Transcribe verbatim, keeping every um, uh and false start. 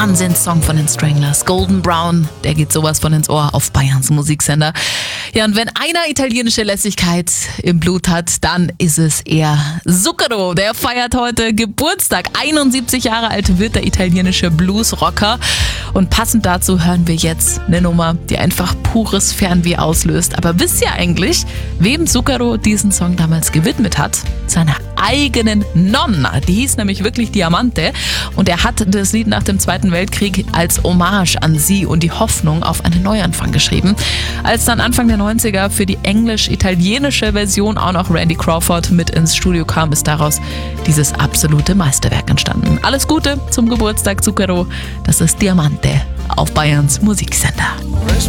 Wahnsinnssong von den Stranglers. Golden Brown, der geht sowas von ins Ohr auf Bayerns Musiksender. Ja, und wenn einer italienische Lässigkeit im Blut hat, dann ist es eher Zucchero. Der feiert heute Geburtstag. einundsiebzig Jahre alt wird der italienische Bluesrocker. Und passend dazu hören wir jetzt eine Nummer, die einfach pures Fernweh auslöst. Aber wisst ihr eigentlich, wem Zucchero diesen Song damals gewidmet hat? Seiner eigenen Nonna. Die hieß nämlich wirklich Diamante. Und er hat das Lied nach dem Zweiten Weltkrieg als Hommage an sie und die Hoffnung auf einen Neuanfang geschrieben. Als dann Anfang der neunziger für die englisch-italienische Version auch noch Randy Crawford mit ins Studio kam, ist daraus dieses absolute Meisterwerk entstanden. Alles Gute zum Geburtstag, Zucchero. Das ist Diamante auf Bayerns Musiksender.